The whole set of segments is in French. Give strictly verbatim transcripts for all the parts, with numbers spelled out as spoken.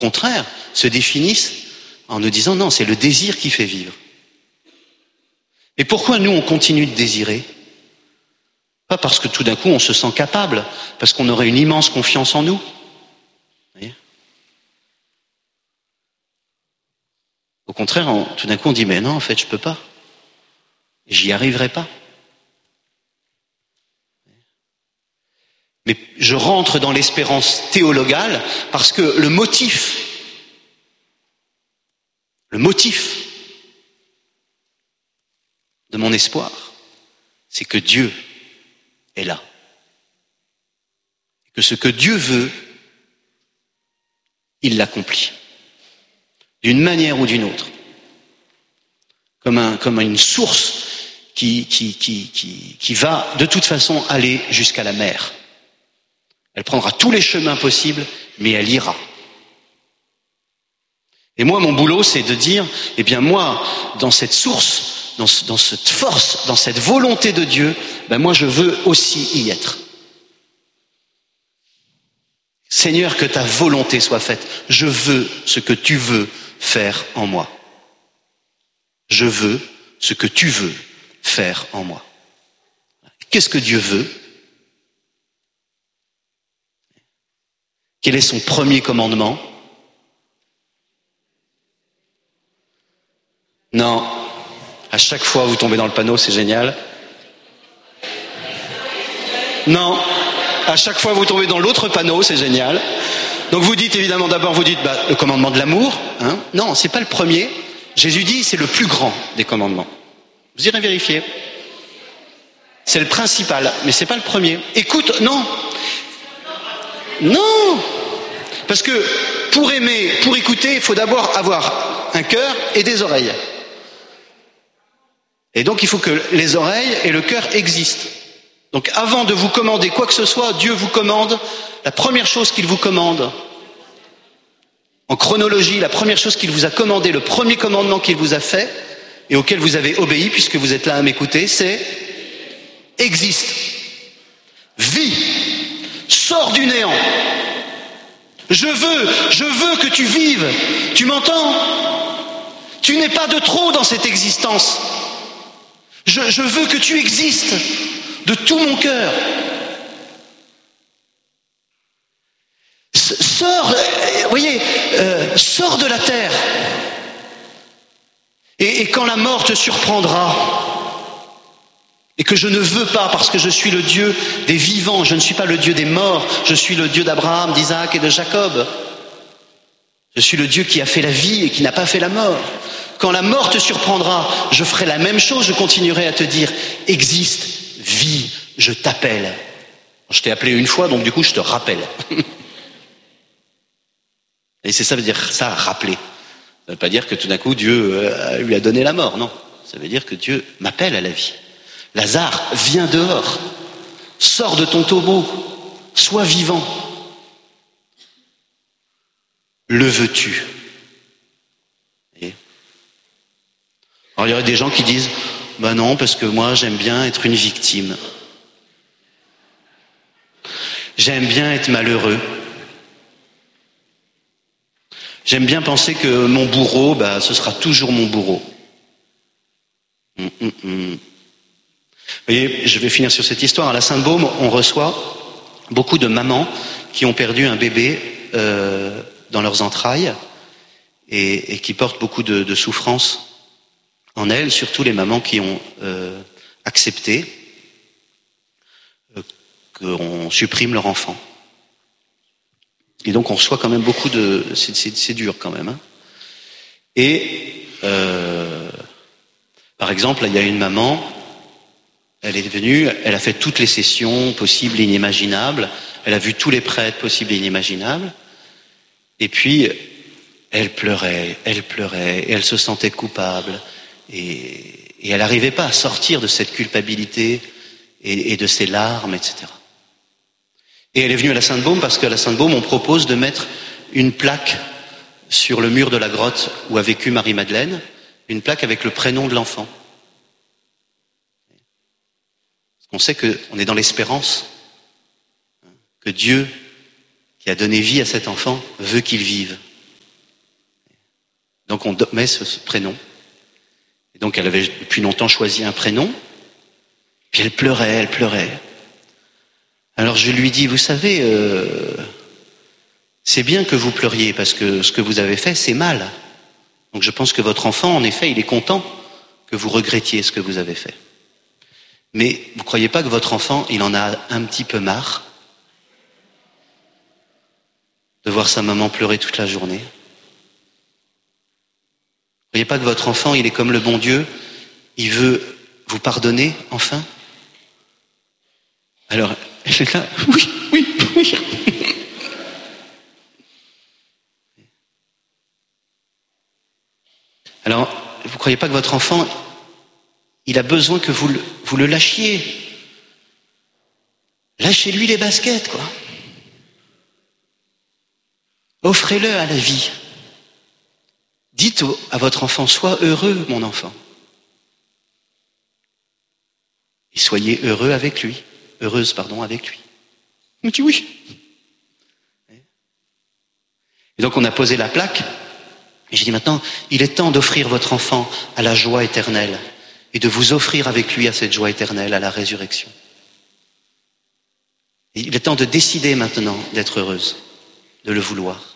Au contraire, se définissent en nous disant non, c'est le désir qui fait vivre. Et pourquoi nous, on continue de désirer? Pas parce que tout d'un coup, on se sent capable, parce qu'on aurait une immense confiance en nous. Vous voyez? Au contraire, on, tout d'un coup, on dit mais non, en fait, je peux pas. J'y arriverai pas. Mais je rentre dans l'espérance théologale parce que le motif, le motif de mon espoir, c'est que Dieu est là. Que ce que Dieu veut, il l'accomplit. D'une manière ou d'une autre. Comme, un, comme une source qui, qui, qui, qui, qui va de toute façon aller jusqu'à la mer. Elle prendra tous les chemins possibles, mais elle ira. Et moi, mon boulot, c'est de dire, eh bien moi, dans cette source, dans, ce, dans cette force, dans cette volonté de Dieu, ben moi, je veux aussi y être. Seigneur, que ta volonté soit faite. Je veux ce que tu veux faire en moi. Je veux ce que tu veux faire en moi. Qu'est-ce que Dieu veut? Quel est son premier commandement? Non. À chaque fois, vous tombez dans le panneau, c'est génial. Non. À chaque fois, vous tombez dans l'autre panneau, c'est génial. Donc vous dites évidemment, d'abord vous dites bah, le commandement de l'amour. Hein. Non, c'est pas le premier. Jésus dit c'est le plus grand des commandements. Vous irez vérifier. C'est le principal, mais c'est pas le premier. Écoute, non. Non. Parce que pour aimer, pour écouter, il faut d'abord avoir un cœur et des oreilles. Et donc il faut que les oreilles et le cœur existent. Donc avant de vous commander quoi que ce soit, Dieu vous commande, la première chose qu'il vous commande, en chronologie, la première chose qu'il vous a commandé, le premier commandement qu'il vous a fait, et auquel vous avez obéi, puisque vous êtes là à m'écouter, c'est existe. Vis. Sors du néant. Je veux, je veux que tu vives. Tu m'entends? Tu n'es pas de trop dans cette existence. Je, je veux que tu existes de tout mon cœur. Sors, vous voyez, euh, sors de la terre. Et, et quand la mort te surprendra, et que je ne veux pas parce que je suis le Dieu des vivants, je ne suis pas le Dieu des morts, je suis le Dieu d'Abraham, d'Isaac et de Jacob. Je suis le Dieu qui a fait la vie et qui n'a pas fait la mort. Quand la mort te surprendra, je ferai la même chose, je continuerai à te dire, existe, vis, je t'appelle. Je t'ai appelé une fois, donc du coup je te rappelle. Et c'est ça veut dire ça, rappeler. Ça ne veut pas dire que tout d'un coup Dieu euh, lui a donné la mort, non. Ça veut dire que Dieu m'appelle à la vie. Lazare, viens dehors, sors de ton tombeau, sois vivant. Le veux-tu? Et alors il y aurait des gens qui disent, ben non, parce que moi j'aime bien être une victime. J'aime bien être malheureux. J'aime bien penser que mon bourreau, bah, ce sera toujours mon bourreau. Hum, hum, hum. Vous voyez, je vais finir sur cette histoire. À la Sainte-Baume, on reçoit beaucoup de mamans qui ont perdu un bébé euh, dans leurs entrailles et, et qui portent beaucoup de, de souffrance en elles, surtout les mamans qui ont euh, accepté euh, qu'on supprime leur enfant. Et donc on reçoit quand même beaucoup de... C'est, c'est, c'est dur quand même. Hein. Et euh, par exemple, il y a une maman, elle est venue, elle a fait toutes les sessions possibles et inimaginables, elle a vu tous les prêtres possibles et inimaginables, et puis elle pleurait, elle pleurait, et elle se sentait coupable, et, et elle n'arrivait pas à sortir de cette culpabilité et, et de ses larmes, et cetera. Et elle est venue à la Sainte-Baume parce qu'à la Sainte-Baume, on propose de mettre une plaque sur le mur de la grotte où a vécu Marie-Madeleine, une plaque avec le prénom de l'enfant. Parce qu'on sait qu'on est dans l'espérance, que Dieu, qui a donné vie à cet enfant, veut qu'il vive. Donc on met ce, ce prénom. Et donc elle avait depuis longtemps choisi un prénom. Puis elle pleurait, elle pleurait. Alors je lui dis, vous savez, euh, c'est bien que vous pleuriez parce que ce que vous avez fait, c'est mal. Donc je pense que votre enfant, en effet, il est content que vous regrettiez ce que vous avez fait. Mais vous ne croyez pas que votre enfant, il en a un petit peu marre de voir sa maman pleurer toute la journée? Vous ne croyez pas que votre enfant, il est comme le bon Dieu, il veut vous pardonner, enfin? Alors, elle est là, oui, oui, oui. Alors, vous ne croyez pas que votre enfant, il a besoin que vous le, vous le lâchiez? Lâchez-lui les baskets, quoi. Offrez-le à la vie. Dites à votre enfant, sois heureux, mon enfant. Et soyez heureux avec lui. Heureuse, pardon, avec lui. Il me dit oui. Et donc on a posé la plaque. Et j'ai dit maintenant, il est temps d'offrir votre enfant à la joie éternelle et de vous offrir avec lui à cette joie éternelle, à la résurrection. Et il est temps de décider maintenant d'être heureuse, de le vouloir.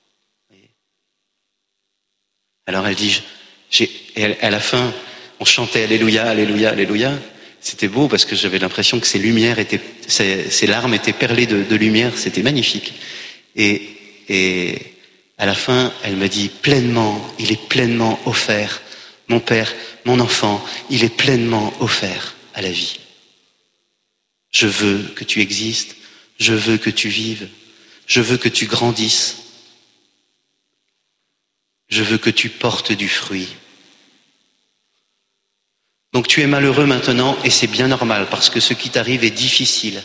Alors elle dit, j'ai, et à la fin, on chantait Alléluia, Alléluia, Alléluia. C'était beau parce que j'avais l'impression que ses lumières étaient, ses, ses larmes étaient perlées de, de lumière. C'était magnifique. Et, et à la fin, elle me dit pleinement, il est pleinement offert. Mon père, mon enfant, il est pleinement offert à la vie. Je veux que tu existes. Je veux que tu vives. Je veux que tu grandisses. Je veux que tu portes du fruit. Donc tu es malheureux maintenant et c'est bien normal parce que ce qui t'arrive est difficile.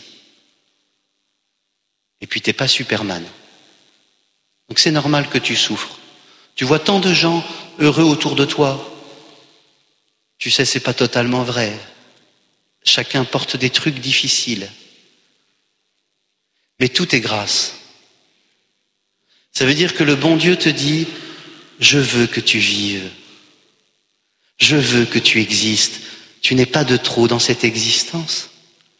Et puis t'es pas Superman. Donc c'est normal que tu souffres. Tu vois tant de gens heureux autour de toi. Tu sais, c'est pas totalement vrai. Chacun porte des trucs difficiles. Mais tout est grâce. Ça veut dire que le bon Dieu te dit, je veux que tu vives. Je veux que tu existes. Tu n'es pas de trop dans cette existence.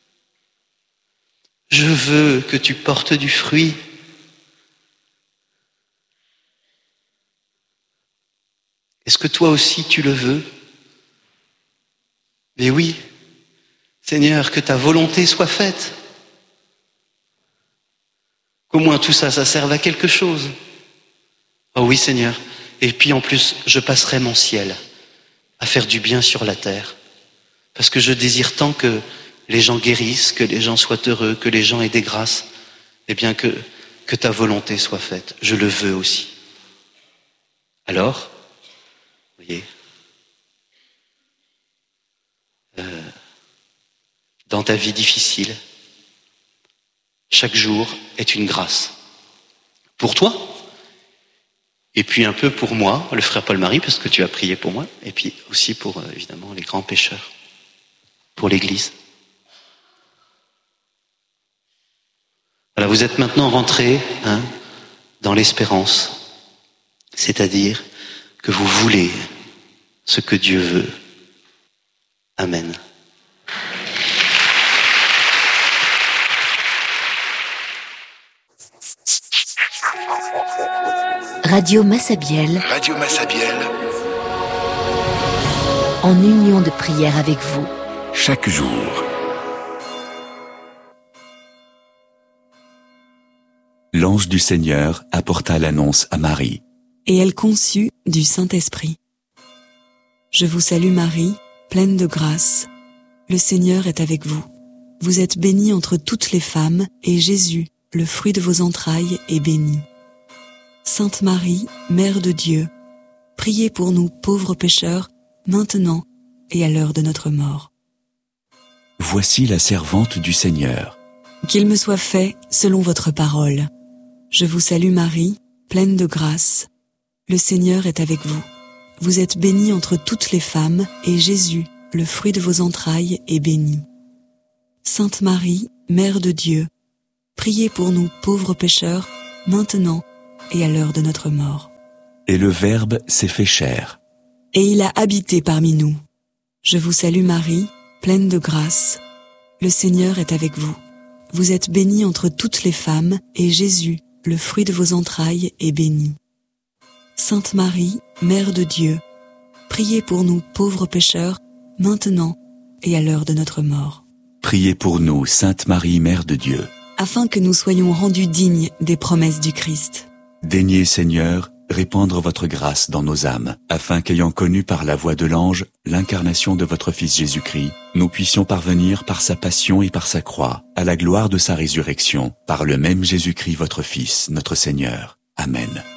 Je veux que tu portes du fruit. Est-ce que toi aussi tu le veux? Mais oui, Seigneur, que ta volonté soit faite. Qu'au moins tout ça, ça serve à quelque chose. Oh oui, Seigneur. Et puis en plus, je passerai mon ciel à faire du bien sur la terre. Parce que je désire tant que les gens guérissent, que les gens soient heureux, que les gens aient des grâces. Eh bien que, que ta volonté soit faite. Je le veux aussi. Alors, vous voyez, euh, dans ta vie difficile, chaque jour est une grâce. Pour toi, et puis un peu pour moi, le frère Paul-Marie, parce que tu as prié pour moi, et puis aussi pour, euh, évidemment, les grands pécheurs, pour l'Église. Voilà, vous êtes maintenant rentrés hein, dans l'espérance, c'est-à-dire que vous voulez ce que Dieu veut. Amen. Radio Massabielle. Radio Massabielle. En union de prière avec vous. Chaque jour. L'ange du Seigneur apporta l'annonce à Marie. Et elle conçut du Saint-Esprit. Je vous salue Marie, pleine de grâce. Le Seigneur est avec vous. Vous êtes bénie entre toutes les femmes, et Jésus, le fruit de vos entrailles, est béni. Sainte Marie, Mère de Dieu, priez pour nous pauvres pécheurs, maintenant et à l'heure de notre mort. Voici la servante du Seigneur. Qu'il me soit fait selon votre parole. Je vous salue Marie, pleine de grâce. Le Seigneur est avec vous. Vous êtes bénie entre toutes les femmes, et Jésus, le fruit de vos entrailles, est béni. Sainte Marie, Mère de Dieu, priez pour nous pauvres pécheurs, maintenant et à l'heure de notre mort. Et le Verbe s'est fait chair. Et il a habité parmi nous. Je vous salue Marie, pleine de grâce. Le Seigneur est avec vous. Vous êtes bénie entre toutes les femmes, et Jésus, le fruit de vos entrailles, est béni. Sainte Marie, Mère de Dieu, priez pour nous pauvres pécheurs, maintenant et à l'heure de notre mort. Priez pour nous, Sainte Marie, Mère de Dieu. Afin que nous soyons rendus dignes des promesses du Christ. Daignez, Seigneur, répandre votre grâce dans nos âmes, afin qu'ayant connu par la voix de l'ange l'incarnation de votre Fils Jésus-Christ, nous puissions parvenir par sa passion et par sa croix, à la gloire de sa résurrection, par le même Jésus-Christ votre Fils, notre Seigneur. Amen.